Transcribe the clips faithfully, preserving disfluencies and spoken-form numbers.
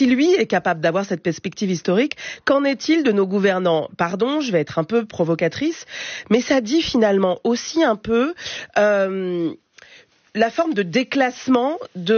si lui est capable d'avoir cette perspective historique, qu'en est-il de nos gouvernants ? Pardon, je vais être un peu provocatrice, mais ça dit finalement aussi un peu... Euh, la forme de déclassement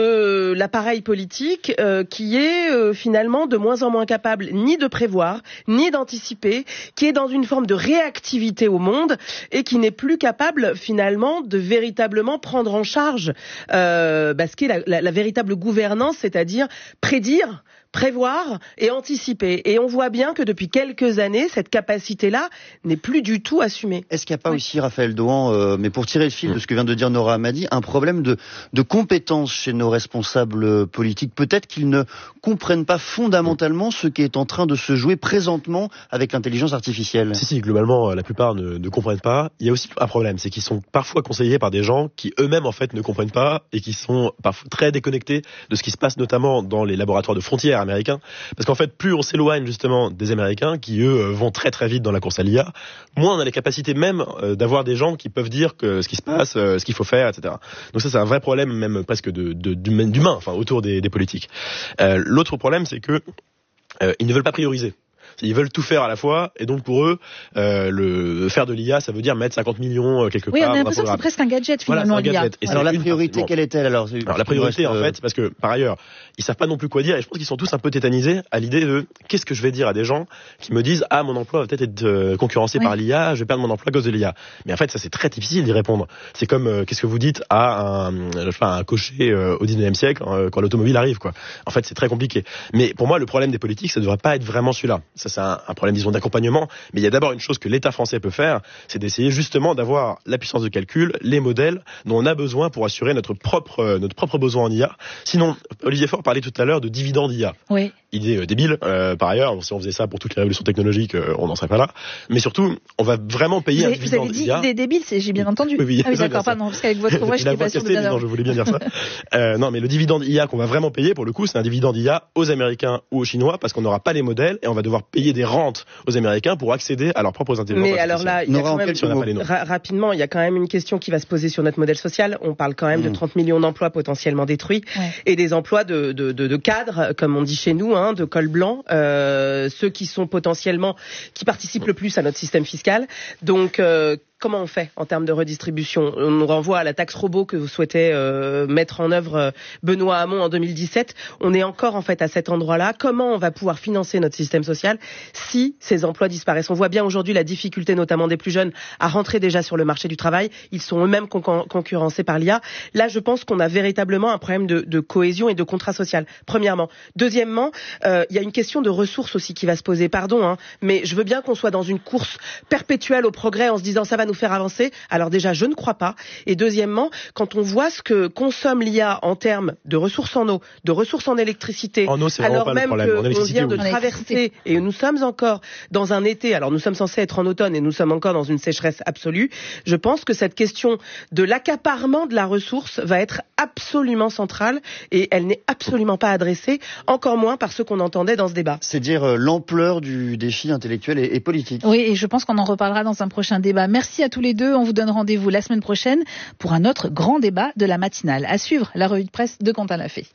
de l'appareil politique euh, qui est euh, finalement de moins en moins capable ni de prévoir, ni d'anticiper, qui est dans une forme de réactivité au monde et qui n'est plus capable finalement de véritablement prendre en charge euh, bah, ce qui est la, la, la véritable gouvernance, c'est-à-dire prédire, prévoir et anticiper. Et on voit bien que depuis quelques années, cette capacité-là n'est plus du tout assumée. Est-ce qu'il n'y a pas oui. aussi, Raphaël Dohan, euh, mais pour tirer le fil de ce que vient de dire Nora Hamadi, un problème de, de compétence chez nos responsables politiques ? Peut-être qu'ils ne comprennent pas fondamentalement ce qui est en train de se jouer présentement avec l'intelligence artificielle. Si, si, globalement, la plupart ne, ne comprennent pas. Il y a aussi un problème, c'est qu'ils sont parfois conseillés par des gens qui eux-mêmes, en fait, ne comprennent pas et qui sont parfois très déconnectés de ce qui se passe notamment dans les laboratoires de frontières américains, parce qu'en fait, plus on s'éloigne justement des Américains, qui eux vont très très vite dans la course à l'I A, moins on a les capacités même euh, d'avoir des gens qui peuvent dire que ce qui se passe, euh, ce qu'il faut faire, et cetera. Donc ça, c'est un vrai problème même presque de, de, d'humain, enfin autour des, des politiques. Euh, l'autre problème, c'est que euh, ils ne veulent pas prioriser. Ils veulent tout faire à la fois, et donc pour eux, euh, le faire de l'I A, ça veut dire mettre cinquante millions quelque oui, part. Oui, on a l'impression que c'est presque un gadget finalement. Voilà, c'est un gadget. Et alors la priorité, bon. quelle est-elle alors, alors la priorité, en fait, parce que par ailleurs, ils savent pas non plus quoi dire, et je pense qu'ils sont tous un peu tétanisés à l'idée de qu'est-ce que je vais dire à des gens qui me disent ah mon emploi va peut-être être euh, concurrencé oui. par l'I A, je vais perdre mon emploi à cause de l'I A. Mais en fait, ça c'est très difficile d'y répondre. C'est comme euh, qu'est-ce que vous dites à un, enfin, un cocher euh, au dix-neuvième siècle euh, quand l'automobile arrive, quoi. En fait, c'est très compliqué. Mais pour moi, le problème des politiques, ça devrait pas être vraiment celui-là. Ça, c'est un, un problème d'accompagnement, mais il y a d'abord une chose que l'État français peut faire, c'est d'essayer justement d'avoir la puissance de calcul, les modèles dont on a besoin pour assurer notre propre notre propre besoin en I A. Sinon, Olivier Faure parlait tout à l'heure de dividendes I A. Oui. Idée euh, débile, euh, par ailleurs, si on faisait ça pour toutes les révolutions technologiques, euh, on n'en serait pas là. Mais surtout, on va vraiment payer vous un avez, dividende vous avez dit I A. idée débile, c'est, j'ai bien entendu. Oui, oui, ah oui, d'accord, pardon, parce qu'avec votre voix, je n'étais pas sûre de bien Non, je voulais bien dire ça. euh, non, mais le dividende I A qu'on va vraiment payer, pour le coup, c'est un dividende I A aux Américains ou aux Chinois, parce qu'on n'aura pas les modèles, et on va devoir payer des rentes aux Américains pour accéder à leurs propres intelligences. Mais alors là, il y a quand même, si ra- rapidement, il y a quand même une question qui va se poser sur notre modèle social. On parle quand même mmh. de trente millions d'emplois potentiellement détruits ouais. et des emplois de, de, de, de cadres, comme on dit chez nous, hein, de col blanc, euh, ceux qui sont potentiellement, qui participent le plus à notre système fiscal. Donc, euh, comment on fait en termes de redistribution ? On nous renvoie à la taxe robot que vous souhaitez euh, mettre en œuvre euh, Benoît Hamon en deux mille dix-sept. On est encore en fait à cet endroit-là. Comment on va pouvoir financer notre système social si ces emplois disparaissent ? On voit bien aujourd'hui la difficulté notamment des plus jeunes à rentrer déjà sur le marché du travail. Ils sont eux-mêmes con- concurrencés par l'I A. Là, je pense qu'on a véritablement un problème de, de cohésion et de contrat social, premièrement. Deuxièmement, euh, il y a une question de ressources aussi qui va se poser. Pardon, hein, mais je veux bien qu'on soit dans une course perpétuelle au progrès en se disant ça va nous faire avancer. Alors déjà, je ne crois pas. Et deuxièmement, quand on voit ce que consomme l'I A en termes de ressources en eau, de ressources en électricité, en eau, c'est alors même qu'on vient de oui. traverser, et nous sommes encore dans un été, alors nous sommes censés être en automne et nous sommes encore dans une sécheresse absolue, je pense que cette question de l'accaparement de la ressource va être absolument centrale et elle n'est absolument pas adressée, encore moins par ce qu'on entendait dans ce débat. C'est dire euh, l'ampleur du défi intellectuel et, et politique. Oui, et je pense qu'on en reparlera dans un prochain débat. Merci à tous les deux. On vous donne rendez-vous la semaine prochaine pour un autre grand débat de la matinale. À suivre, la revue de presse de Quentin Lafay.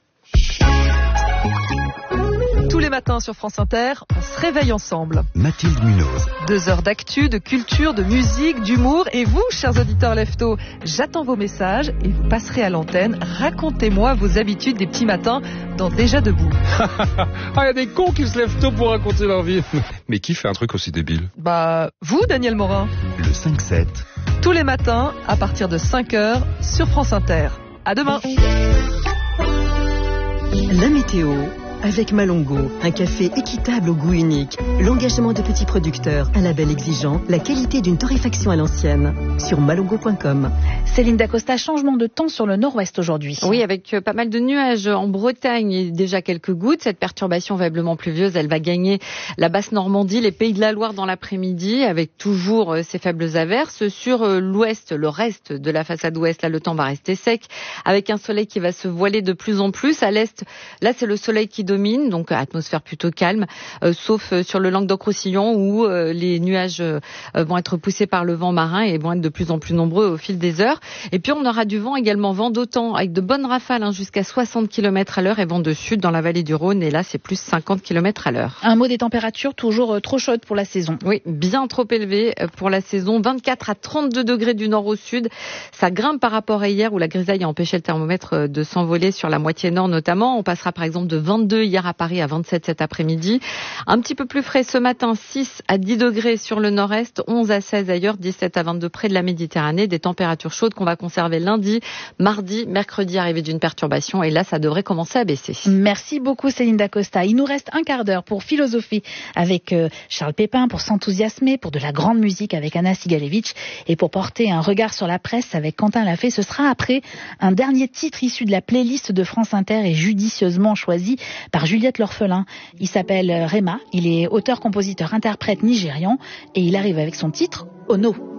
Tous les matins sur France Inter, on se réveille ensemble. Mathilde Munoz. Deux heures d'actu, de culture, de musique, d'humour. Et vous, chers auditeurs leftos, j'attends vos messages et vous passerez à l'antenne. Racontez-moi vos habitudes des petits matins dans Déjà Debout. Ah, il y a des cons qui se lèvent tôt pour raconter leur vie. Mais qui fait un truc aussi débile ? Bah, vous, Daniel Morin. Le cinq sept. Tous les matins, à partir de cinq heures, sur France Inter. À demain. La météo. Avec Malongo, un café équitable au goût unique, l'engagement de petits producteurs, un label exigeant, la qualité d'une torréfaction à l'ancienne. Sur malongo point com. Céline Dacosta, changement de temps sur le nord-ouest aujourd'hui. Oui, avec pas mal de nuages en Bretagne et déjà quelques gouttes. Cette perturbation faiblement pluvieuse, elle va gagner la Basse-Normandie, les Pays de la Loire dans l'après-midi, avec toujours ces faibles averses. Sur l'ouest, le reste de la façade ouest, là, le temps va rester sec, avec un soleil qui va se voiler de plus en plus. À l'est, là, c'est le soleil qui domine, donc atmosphère plutôt calme, euh, sauf euh, sur le Languedoc-Roussillon où euh, les nuages euh, vont être poussés par le vent marin et vont être de plus en plus nombreux au fil des heures. Et puis on aura du vent également, vent d'automne avec de bonnes rafales hein, jusqu'à soixante kilomètres à l'heure et vent de sud dans la vallée du Rhône et là c'est plus cinquante kilomètres à l'heure. Un mot des températures toujours euh, trop chaudes pour la saison. Oui, bien trop élevé pour la saison, vingt-quatre à trente-deux degrés du nord au sud. Ça grimpe par rapport à hier où la grisaille a empêché le thermomètre de s'envoler sur la moitié nord notamment. On passera par exemple de vingt-deux hier à Paris à vingt-sept cet après-midi. Un petit peu plus frais ce matin, six à dix degrés sur le nord-est, onze à seize ailleurs, dix-sept à vingt-deux près de la Méditerranée. Des températures chaudes qu'on va conserver lundi, mardi, mercredi, arrivée d'une perturbation et là ça devrait commencer à baisser. Merci beaucoup Céline Dacosta. Il nous reste un quart d'heure pour philosophie avec euh, Charles Pépin, pour s'enthousiasmer, pour de la grande musique avec Anna Sigalevitch et pour porter un regard sur la presse avec Quentin Lafay. Ce sera après un dernier titre issu de la playlist de France Inter et judicieusement choisi par Juliette L'Orphelin. Il s'appelle Rema, il est auteur, compositeur, interprète nigérian et il arrive avec son titre Ono.